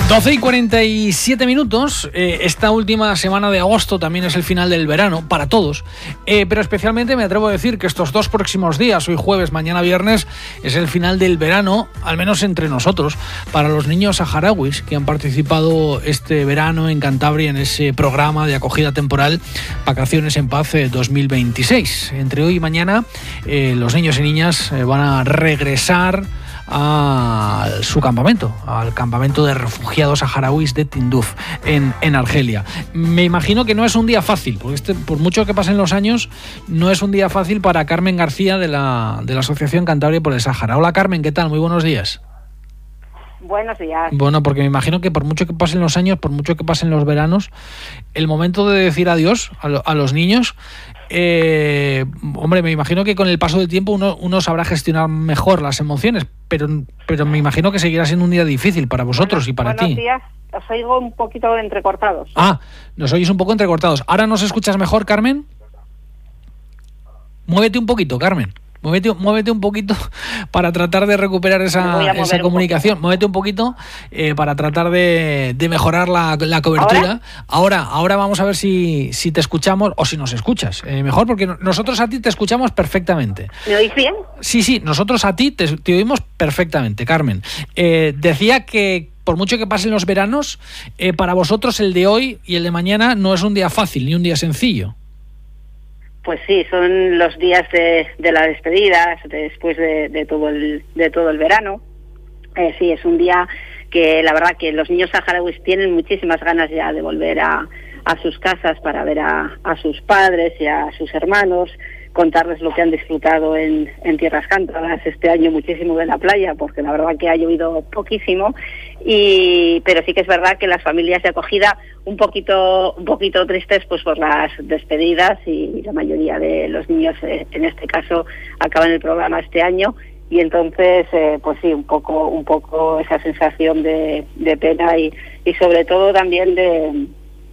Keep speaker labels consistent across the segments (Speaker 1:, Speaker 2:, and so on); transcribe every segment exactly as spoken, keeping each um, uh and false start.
Speaker 1: doce y cuarenta y siete minutos. Eh, esta última semana de agosto también es el final del verano para todos, eh, pero especialmente me atrevo a decir que estos dos próximos días, hoy jueves, mañana viernes, es el final del verano, al menos entre nosotros, para los niños saharauis que han participado este verano en Cantabria en ese programa de acogida temporal Vacaciones en Paz dos mil veintiséis. Entre hoy y mañana eh, los niños y niñas eh, van a regresar a su campamento, al campamento de refugiados saharauis de Tinduf, en, en Argelia. Me imagino que no es un día fácil, porque este, por mucho que pasen los años, no es un día fácil para Carmen García de la, de la Asociación Cantabria por el Sáhara. Hola Carmen, ¿qué tal? Muy buenos días.
Speaker 2: Buenos días.
Speaker 1: Bueno, porque me imagino que por mucho que pasen los años, por mucho que pasen los veranos, el momento de decir adiós a, lo, a los niños, eh, hombre, me imagino que con el paso del tiempo uno, uno sabrá gestionar mejor las emociones, pero, pero me imagino que seguirá siendo un día difícil para vosotros
Speaker 2: Bueno,
Speaker 1: y para
Speaker 2: buenos
Speaker 1: ti.
Speaker 2: Buenos días, os oigo un poquito entrecortados.
Speaker 1: Ah, nos oyes un poco entrecortados. ¿Ahora nos escuchas mejor, Carmen? Muévete un poquito, Carmen. Muévete, muévete un poquito para tratar de recuperar esa, esa comunicación. Un muévete un poquito eh, para tratar de, de mejorar la, la cobertura. ¿Ahora? ahora, ahora vamos a ver si, si te escuchamos o si nos escuchas eh, mejor, porque nosotros a ti te escuchamos perfectamente.
Speaker 2: ¿Me oís bien?
Speaker 1: Sí, sí, nosotros a ti te, te oímos perfectamente, Carmen. Eh, decía que por mucho que pasen los veranos, eh, para vosotros el de hoy y el de mañana no es un día fácil ni un día sencillo.
Speaker 2: Pues sí, son los días de, de las despedidas después de, de todo el de todo el verano. Eh, sí, es un día que la verdad que los niños saharauis tienen muchísimas ganas ya de volver a, a sus casas para ver a, a sus padres y a sus hermanos, contarles lo que han disfrutado en, en tierras cántabras este año muchísimo de la playa, porque la verdad que ha llovido poquísimo, y pero sí que es verdad que las familias de acogida un poquito un poquito tristes pues por las despedidas, y la mayoría de los niños eh, en este caso acaban el programa este año, y entonces eh, pues sí, un poco un poco esa sensación de, de pena y, y sobre todo también de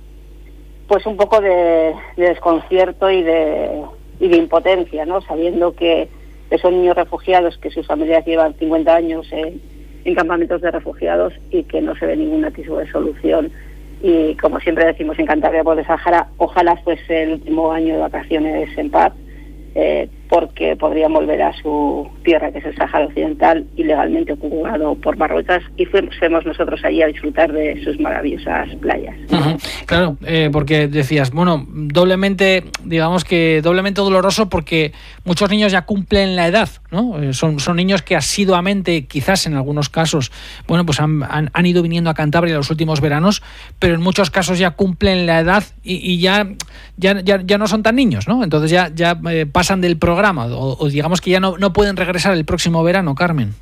Speaker 2: pues un poco de, de desconcierto y de y de impotencia, ¿no? Sabiendo que, que son niños refugiados, que sus familias llevan cincuenta años en, en campamentos de refugiados y que no se ve ningún atisbo de solución. Y como siempre decimos en Cantabria por el Sáhara, ojalá fuese el último año de vacaciones en paz, eh, porque podrían volver a su tierra, que es el Sáhara Occidental, ilegalmente ocupado por Marruecos, y fuimos nosotros allí a disfrutar de sus maravillosas playas.
Speaker 1: Uh-huh. Claro, eh, porque decías, bueno, doblemente, digamos que doblemente doloroso, porque muchos niños ya cumplen la edad, ¿no? Eh, son, son niños que asiduamente, quizás en algunos casos, bueno, pues han, han, han ido viniendo a Cantabria en los últimos veranos, pero en muchos casos ya cumplen la edad y, y ya, ya, ya, ya no son tan niños, ¿no? Entonces ya, ya eh, pasan del programa. O, o digamos que ya no, no pueden regresar el próximo verano, Carmen.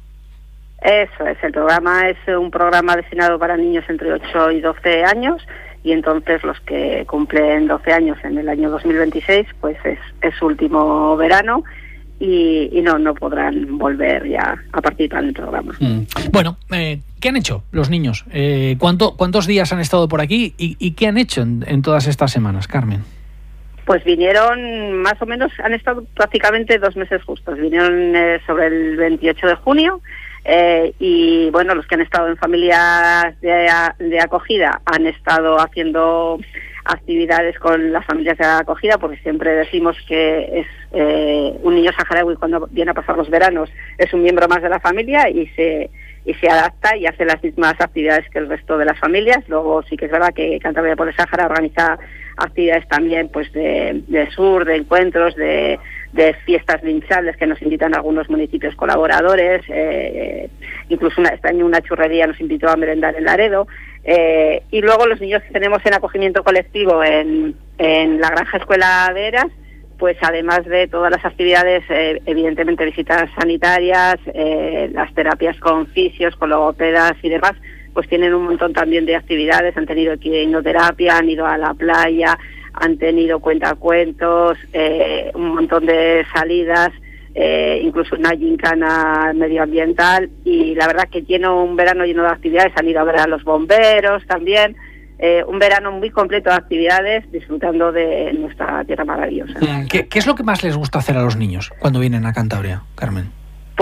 Speaker 2: Eso es, el programa es un programa destinado para niños entre ocho y doce años, y entonces los que cumplen doce años en el año dos mil veintiséis, pues es, es su último verano, y, y no, no podrán volver ya a participar en el programa.
Speaker 1: Mm. Bueno, eh, ¿qué han hecho los niños? Eh, ¿cuánto, ¿Cuántos días han estado por aquí y, y qué han hecho en, en todas estas semanas, Carmen?
Speaker 2: Pues vinieron más o menos, han estado prácticamente dos meses justos. Vinieron eh, sobre el veintiocho de junio eh, y bueno, los que han estado en familias de, de acogida han estado haciendo actividades con las familias de acogida, porque siempre decimos que es eh, un niño saharaui cuando viene a pasar los veranos es un miembro más de la familia y se y se adapta y hace las mismas actividades que el resto de las familias. Luego sí que es verdad que Cantabria por el Sáhara organiza actividades también pues de, de sur, de encuentros, de, de fiestas linchables que nos invitan a algunos municipios colaboradores, eh, incluso una, este año una churrería nos invitó a merendar en Laredo, eh, y luego los niños que tenemos en acogimiento colectivo en, en la Granja Escuela de Eras, pues además de todas las actividades, eh, evidentemente visitas sanitarias, eh, las terapias con fisios, con logopedas y demás, pues tienen un montón también de actividades. Han tenido quinoterapia, han ido a la playa, han tenido cuentacuentos, eh, un montón de salidas, eh, incluso una gincana medioambiental, y la verdad que lleno un verano lleno de actividades. Han ido a ver a los bomberos también. Eh, un verano muy completo de actividades, disfrutando de nuestra tierra maravillosa.
Speaker 1: ¿Qué, ¿Qué es lo que más les gusta hacer a los niños cuando vienen a Cantabria, Carmen?
Speaker 2: Pues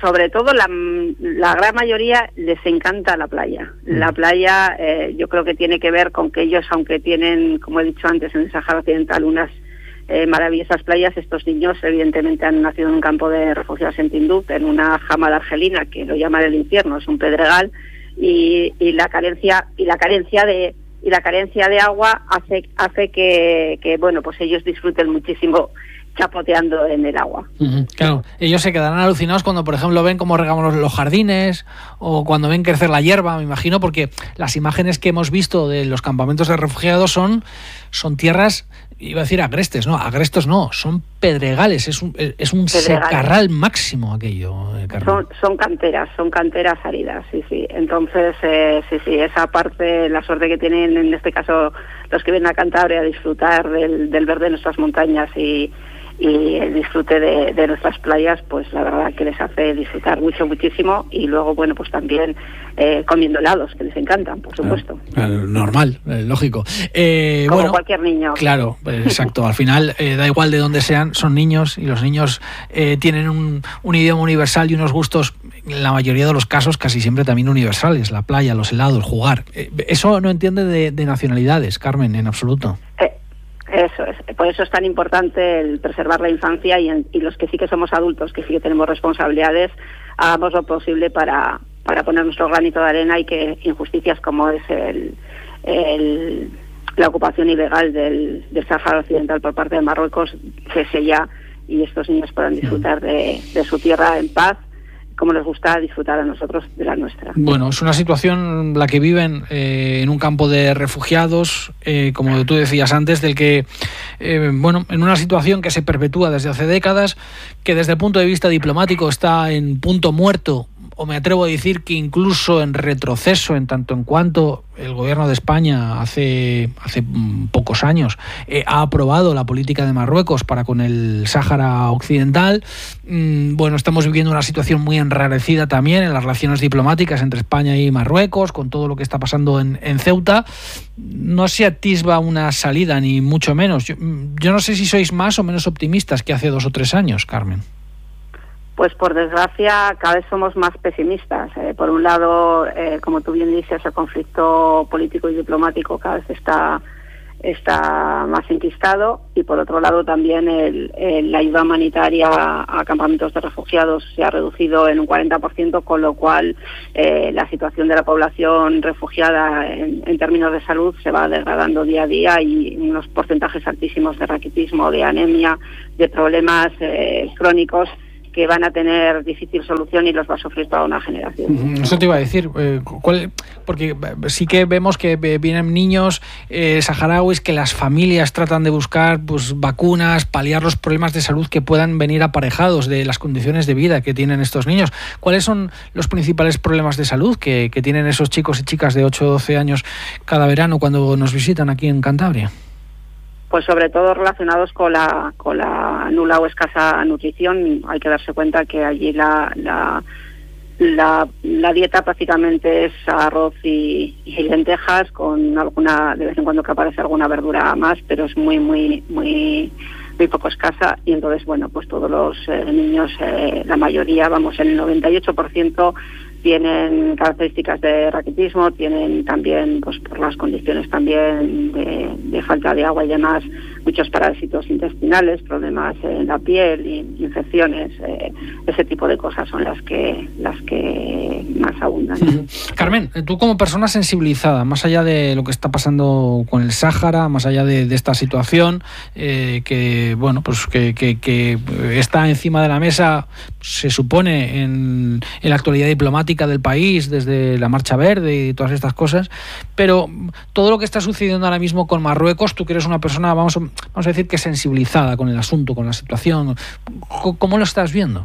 Speaker 2: sobre todo la, la gran mayoría les encanta la playa. La playa eh, yo creo que tiene que ver con que ellos, aunque tienen, como he dicho antes, en el Sáhara Occidental unas eh, maravillosas playas, estos niños evidentemente han nacido en un campo de refugiados en Tinduf, en una jamada argelina que lo llaman el infierno, es un pedregal, y, y la carencia y la carencia de y la carencia de agua hace hace que, que bueno, pues ellos disfruten muchísimo chapoteando en el agua.
Speaker 1: Uh-huh, claro, ellos se quedarán alucinados cuando, por ejemplo, ven cómo regamos los jardines o cuando ven crecer la hierba, me imagino, porque las imágenes que hemos visto de los campamentos de refugiados son, son tierras, iba a decir agrestes, no, agrestos no, son pedregales, es un, es un secarral máximo aquello. Eh,
Speaker 2: son, son canteras, son canteras áridas, sí, sí. Entonces, eh, sí, sí, esa parte, la suerte que tienen en este caso los que vienen a Cantabria a disfrutar del, del verde de nuestras montañas y y el disfrute de, de nuestras playas, pues la verdad que les hace disfrutar mucho, muchísimo, y luego, bueno, pues también eh, comiendo helados, que les encantan, por supuesto.
Speaker 1: Claro, normal, eh, lógico. Eh,
Speaker 2: Como
Speaker 1: bueno,
Speaker 2: cualquier niño.
Speaker 1: Claro, exacto. Al final, eh, da igual de dónde sean, son niños, y los niños eh, tienen un, un idioma universal y unos gustos, en la mayoría de los casos, casi siempre también universales, la playa, los helados, jugar. Eh, eso no entiende de, de nacionalidades, Carmen, en absoluto.
Speaker 2: Eh, Eso es, por eso es tan importante el preservar la infancia y, en, y los que sí que somos adultos, que sí que tenemos responsabilidades, hagamos lo posible para, para poner nuestro granito de arena y que injusticias como es el, el, la ocupación ilegal del, del Sáhara Occidental por parte de Marruecos cese ya y estos niños puedan disfrutar de, de su tierra en paz, como nos gusta disfrutar a nosotros de la nuestra.
Speaker 1: Bueno, es una situación la que viven eh, en un campo de refugiados, eh, como tú decías antes, del que, eh, bueno, en una situación que se perpetúa desde hace décadas, que desde el punto de vista diplomático está en punto muerto, o me atrevo a decir que incluso en retroceso, en tanto en cuanto el gobierno de España hace, hace pocos años eh, ha aprobado la política de Marruecos para con el Sáhara Occidental. Mm, bueno, estamos viviendo una situación muy enrarecida también en las relaciones diplomáticas entre España y Marruecos, con todo lo que está pasando en, en Ceuta. No se atisba una salida, ni mucho menos. Yo, yo no sé si sois más o menos optimistas que hace dos o tres años, Carmen.
Speaker 2: Pues por desgracia cada vez somos más pesimistas. Eh, por un lado, eh, como tú bien dices, el conflicto político y diplomático cada vez está, está más enquistado, y por otro lado también el, el, la ayuda humanitaria a campamentos de refugiados se ha reducido en un cuarenta por ciento, con lo cual eh, la situación de la población refugiada en, en términos de salud se va degradando día a día, y unos porcentajes altísimos de raquitismo, de anemia, de problemas eh, crónicos que van a tener difícil solución y los va a sufrir toda una generación.
Speaker 1: Eso te iba a decir, eh, ¿cuál? Porque sí que vemos que vienen niños eh, saharauis que las familias tratan de buscar pues vacunas, paliar los problemas de salud que puedan venir aparejados de las condiciones de vida que tienen estos niños. ¿Cuáles son los principales problemas de salud que, que tienen esos chicos y chicas de ocho o doce años cada verano cuando nos visitan aquí en Cantabria?
Speaker 2: Pues sobre todo relacionados con la con la nula o escasa nutrición. Hay que darse cuenta que allí la la la, la dieta prácticamente es arroz y, y lentejas, con alguna, de vez en cuando que aparece alguna verdura más, pero es muy muy muy muy poco escasa, y entonces bueno, pues todos los eh, niños, eh, la mayoría, vamos, el noventa y ocho por ciento tienen características de raquitismo, tienen también, pues por las condiciones también de, de falta de agua y demás, muchos parásitos intestinales, problemas en la piel, infecciones, eh, ese tipo de cosas son las que las que más abundan.
Speaker 1: Carmen, tú como persona sensibilizada, más allá de lo que está pasando con el Sáhara, más allá de, de esta situación eh, que bueno, pues que, que, que está encima de la mesa, se supone en, en la actualidad diplomática del país, desde la Marcha Verde y todas estas cosas, pero todo lo que está sucediendo ahora mismo con Marruecos, tú que eres una persona, vamos a, vamos a decir que sensibilizada con el asunto, con la situación, ¿cómo lo estás viendo?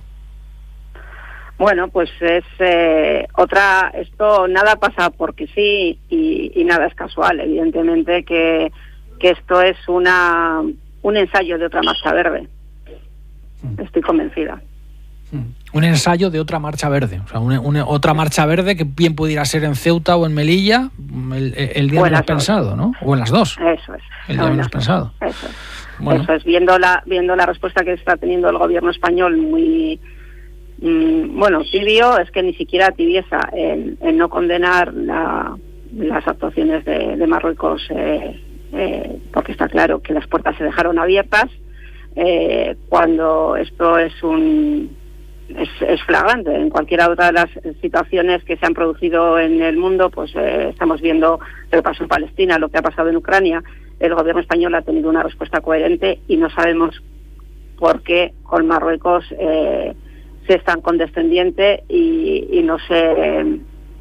Speaker 2: Bueno, pues es eh, otra, esto nada pasa porque sí y, y nada es casual, evidentemente que, que esto es una un ensayo de otra marcha verde, estoy convencida.
Speaker 1: Un ensayo de otra marcha verde, o sea, una, una, otra marcha verde que bien pudiera ser en Ceuta o en Melilla el, el día menos pensado, ¿no? O en las dos.
Speaker 2: Eso es.
Speaker 1: El día menos pensado.
Speaker 2: Eso es. Bueno. Eso es. Viendo la, viendo la respuesta que está teniendo el gobierno español, muy mmm, bueno, tibio es que ni siquiera tibieza en, en no condenar la, las actuaciones de, de Marruecos, eh, eh, porque está claro que las puertas se dejaron abiertas, eh, cuando esto es un es, es flagrante. En cualquiera otra de las situaciones que se han producido en el mundo, pues eh, estamos viendo lo que pasó en Palestina, lo que ha pasado en Ucrania. El gobierno español ha tenido una respuesta coherente y no sabemos por qué con Marruecos eh, se es tan condescendiente y, y no se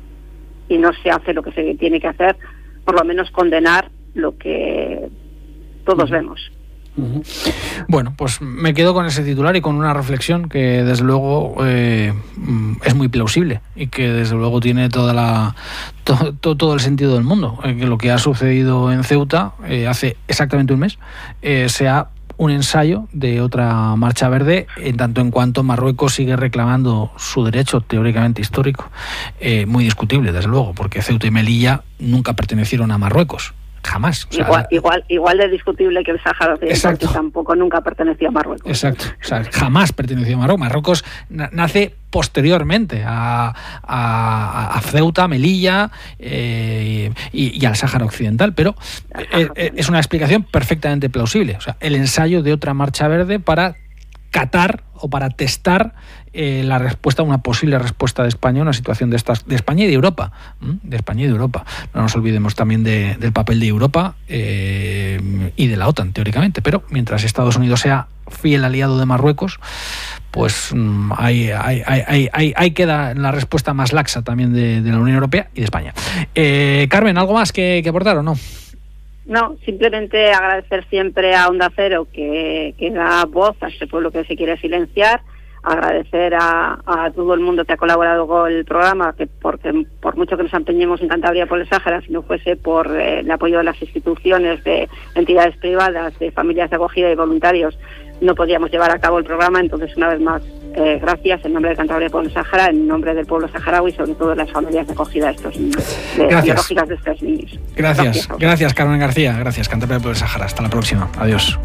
Speaker 2: y no se hace lo que se tiene que hacer, por lo menos condenar lo que todos vemos.
Speaker 1: Uh-huh. Bueno, pues me quedo con ese titular y con una reflexión que desde luego eh, es muy plausible y que desde luego tiene toda la to, to, todo el sentido del mundo, eh, que lo que ha sucedido en Ceuta eh, hace exactamente un mes eh, sea un ensayo de otra marcha verde, en tanto en cuanto Marruecos sigue reclamando su derecho teóricamente histórico, eh, muy discutible desde luego, porque Ceuta y Melilla nunca pertenecieron a Marruecos. Jamás. O sea,
Speaker 2: igual, igual, igual de discutible que el Sáhara Occidental, que tampoco nunca perteneció a Marruecos.
Speaker 1: Exacto. O sea, jamás perteneció a Marruecos. Marruecos nace posteriormente a, a, a Ceuta, Melilla eh, y, y al Sáhara Occidental, pero eh, eh, es una explicación perfectamente plausible. O sea, el ensayo de otra marcha verde para catar o para testar eh, la respuesta, una posible respuesta de España a una situación de estas, de España y de Europa, ¿m? de España y de Europa. No nos olvidemos también de, del papel de Europa eh, y de la OTAN, teóricamente, pero mientras Estados Unidos sea fiel aliado de Marruecos, pues mmm, ahí, ahí, ahí, ahí, ahí queda la respuesta más laxa también de, de la Unión Europea y de España. Eh, Carmen, ¿algo más que, que aportar o no?
Speaker 2: No, simplemente agradecer siempre a Onda Cero que, que da voz a este pueblo que se quiere silenciar, agradecer a, a todo el mundo que ha colaborado con el programa, que porque por mucho que nos empeñemos en Cantabria por el Sáhara, si no fuese por eh, el apoyo de las instituciones, de entidades privadas, de familias de acogida y voluntarios, no podíamos llevar a cabo el programa. Entonces, una vez más, eh, gracias en nombre de Cantabria por el Sáhara, en nombre del pueblo saharaui y sobre todo de las familias de acogida de estos niños, de, biológicas de estos niños.
Speaker 1: Gracias, gracias, gracias Carmen García, gracias Cantabria por el Sáhara. Hasta la próxima, adiós.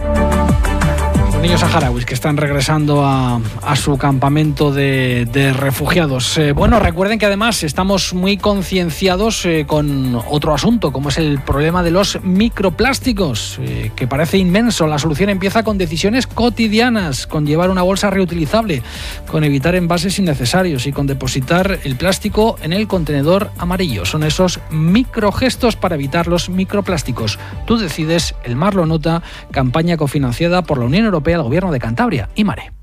Speaker 1: Niños saharauis que están regresando a, a su campamento de, de refugiados. Eh, bueno, recuerden que además estamos muy concienciados eh, con otro asunto, como es el problema de los microplásticos, eh, que parece inmenso. La solución empieza con decisiones cotidianas, con llevar una bolsa reutilizable, con evitar envases innecesarios y con depositar el plástico en el contenedor amarillo. Son esos microgestos para evitar los microplásticos. Tú decides, el Mar lo nota, campaña cofinanciada por la Unión Europea, el Gobierno de Cantabria y Mare.